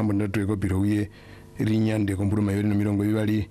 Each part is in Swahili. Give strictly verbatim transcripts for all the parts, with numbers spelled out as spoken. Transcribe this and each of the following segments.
hambo ndatu ekopiro uye rinyande komburu mayori no mirongo ibali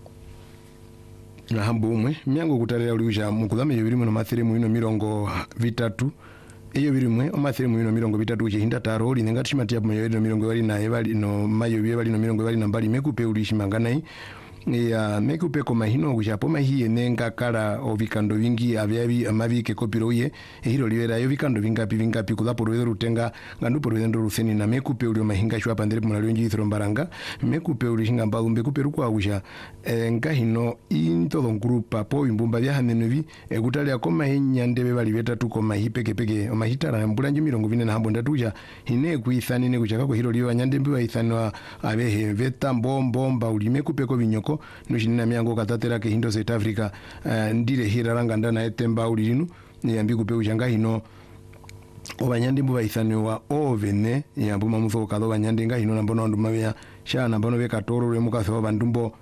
na hambo umwe myango kutalera uli uja mukuzama iyo birimo no mathiri mu ino mirongo vitatu iyo birimwe omathiri mu ino mirongo vitatu uche hinda taro uli ngati chimati yapo mayori no mirongo ibali na ebali no mayo bali no mirongo ibali na mbali mekupe uli shimangana ya mekupe koma hino kuchapo mahiye nenga kala ovikando vingi avyavi amavike kopiro uye hilo liwera yo vikando vingapi vingapi kulapo ruwezo rutenga ngandupo ruwezo ruseni na mekupe uli mahinga shwa pandere mwana lwenji ithiro mbaranga mekupe uli shinga mbalu mbekupe rukwa kusha e, nga hino intolo ngrupa po imbumba vya hanenuvi e, kutalia koma hinya ndebe bali vetatu koma hipeke peke omahitara mbulanji mirongo vine na hambo ndatuja hine kuithani ne kuchakako hilo liwa nyandembi wa ithani avehe veta mbombo mba uli mekupe ko vinyoko nushina miango katatera ke hindo South Africa uh, ndire hiraranga ndana etemba ulinu yambi kupe ujanga hino obanyandi mbu baithane wa ovene yambu mamutho kalo banyandi nga hino nambono nduma bya sha nambono be katoro le mukaso bandumbo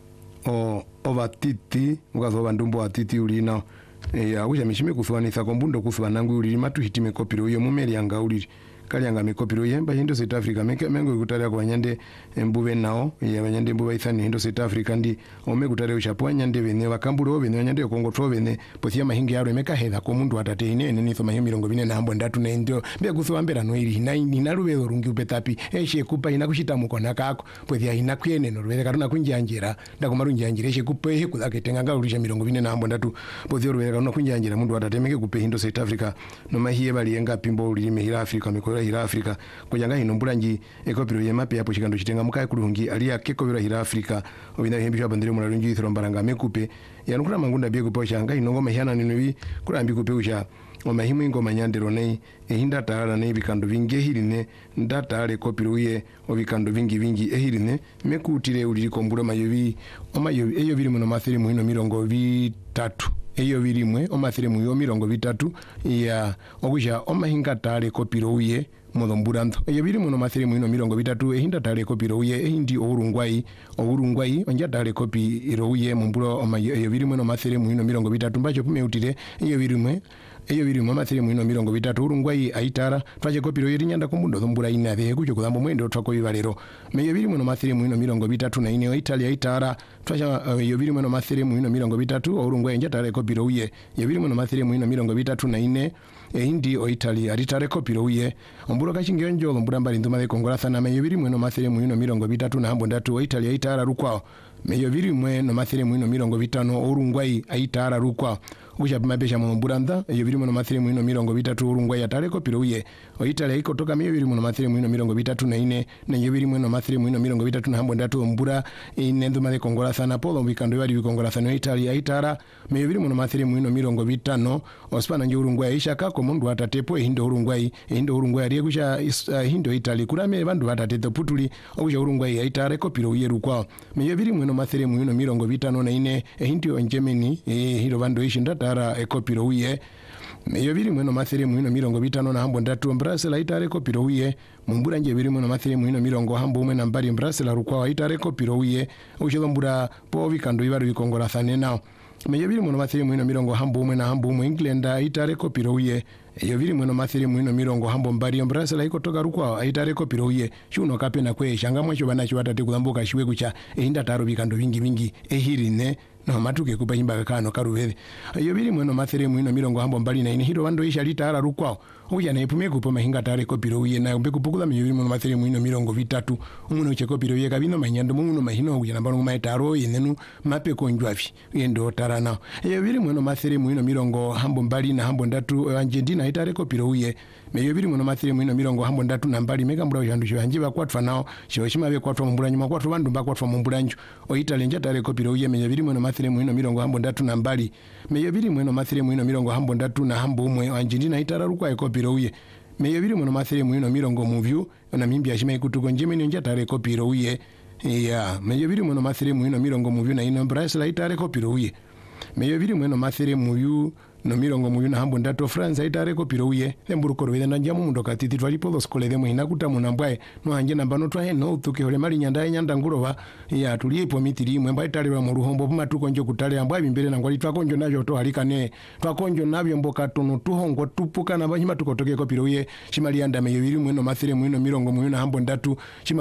o ovatiti mukaso bandumbo atiti ulina ya uja mishime kuthwanisa kombundo kuthwanangu uli matu hitime kopiro yo mumeri anga uli kali anga mikopiro yemba hindo South Africa meke mengo kutaria kwa nyande mbuve nao ya banyande mbuva ithani hindo South Africa ndi ome kutaria uchapo nyande bene bakamburo bene nyande kongo tro bene pothia mahingi yaro meka heda ko mundu atate ine ene nitho mahimi mirongo vine na hambo ndatu na ndio mbe kuthwambera no iri na ina rubezo rungi upetapi eshe kupa ina kushita mukona kako pothia ina kuyene no rubeze karuna kunjanjira ndakoma runjanjira eshe kupa ehe kudhaketenga nga ulisha mirongo vine na hambo ndatu pothia rubeze karuna kunjanjira mundu atate meke kupe hindo South Africa no mahiye bali yenga pimbo ulime hira Africa mikora hira Africa kujanga hino mbulanji ekopiro yemape yapo chikando chitenga mukae kulungi aliya kekobiro hira Africa obina hembisha bandire mula lungi ithiro mbaranga mekupe yanukula mangunda bie kupo changa hino ngoma hana ninuwi kurambi kupe ucha omahimu ngoma nyandero nei ehinda taala nei bikando vingi ehirine ndata ale kopiro ye obikando vingi vingi ehirine mekutire uli kombura mayovi omayovi eyo biri muno mathiri mu hino mirongo vitatu eyo birimwe omathiri mu yo mirongo vitatu ya okusha omahinga tale kopiro uye modhomburanto eyo biri muno mathiri mu ino mirongo vitatu ehinda tale kopiro uye ehindi orungwai orungwai onja tale kopiro uye mumbulo omayo eyo biri muno mathiri mu ino mirongo vitatu mbacho pumeutire eyo birimwe eyo biri mu mathiri mu ino mirongo vitatu urungwai aitara twaje kopiro yeri nyanda kumbundo thombura ina the kucho kudambo mwendo twako bibalero meyo biri muno mathiri mu ino mirongo vitatu na ine Italia aitara twaja eyo biri muno mathiri mu ino mirongo vitatu urungwai onja tale kopiro uye eyo biri muno mathiri mu ino mirongo vitatu na ine ehindi o Italia aritare kopiro uye ombulo kachinge njolo mbulamba nduma de kongola sana meyo biri muno mathiri mu ino mirongo vitatu na hambo ndatu o Italia aitara rukwao meyo biri mwe no mathiri mu ino mirongo vitano urungwai aitara rukwao uja mabesha mu mbulanda eyo biri muno mathiri mu ino mirongo vitatu urungwai atare kopiro uye o Italia iko toka meyo biri muno mathiri mu ino mirongo vitatu na ine na eyo biri muno mathiri mu ino mirongo vitatu na hambo ndatu mbura ine nduma de kongola sana polo mbikando bali bikongola sana o Italia aitara meyo biri muno mathiri mu ino mirongo vitano ospana nje urungwai ishaka ko mundu atatepo hindo urungwai hindo urungwai ari kusha uh, hindo Italy kurame bandu batateto putuli okusha urungwai aitare kopiro uye rukwao meyo biri muno mathiri mu ino mirongo vitano na ine hindo Germany eh hiro bandu ishinda tara ekopiro uye meyo biri muno mathiri mu ino mirongo vitano na hambo ndatu Brazil aitare kopiro uye mumbura nje biri muno mathiri mu ino mirongo hambo umwe na mbali Brazil rukwao aitare kopiro uye usholombura po vikando ibaru bikongola thane nao meyo biri muno mathiri mu ino mirongo hambo umwe na hambo umwe England aitare kopiro uye eyo biri muno mathiri mu ino mirongo hambo mbali Brazil iko toka rukwao aitare kopiro uye shuno kapena kwe shanga mwacho banacho batate kulambuka shiwe kucha ehinda taro bikando vingi vingi ehirine no matuke kupa himba kano karuvele eyo biri muno mathiri mu ino mirongo hambo mbali na ine hiro bando isha litara rukwao uja na ipume kupa mahinga tare kopiro uye na mbe kupukula meyo biri muno mathiri mu ino mirongo vitatu umuno che kopiro uye kabino manyando muno mahino uja nambano kumaitaro yenenu mape konjwavi yendo tarana eyo biri muno mathiri mu ino mirongo hambo mbali na hambo ndatu Argentina aitare kopiro uye meyo biri muno mathiri mu ino mirongo hambo ndatu na mbali meka mbura ujandu shanje bakwatwa nao sho shima be kwatwa mumburanyu makwatwa bandu bakwatwa mumburanyu o Italy nja tare kopiro uye meyo biri muno mathiri mu ino mirongo hambo ndatu na mbali meyo biri muno mathiri mu ino mirongo hambo ndatu na hambo umwe Argentina aitara rukwa ekopiro uye meyo biri muno mathiri mu ino mirongo muvyu na mimbi ashima ikutuko Germany nja tare kopiro uye ya meyo biri muno mathiri mu ino mirongo muvyu na ino Brazil aitare kopiro uye meyo biri muno mathiri mu no mirongo muyu na hambo ndato France aitare kopiro uye emburuko rwede na njamu mundo katiti twalipo lo skole demo inakuta munambwae no anje nambano twa no tuke hole mali nyanda nyanda ngurowa ya tulipo mitiri mwe mbaye tali wa mu ruhombo puma tukonjo kutale ambwa bimbere na ngwali twakonjo navyo to halikane twakonjo navyo mboka tono tuhongo tupuka na banyima tukotoke kopiro uye chimali anda meyo biri mweno mathire mwino mirongo muyu na hambo ndatu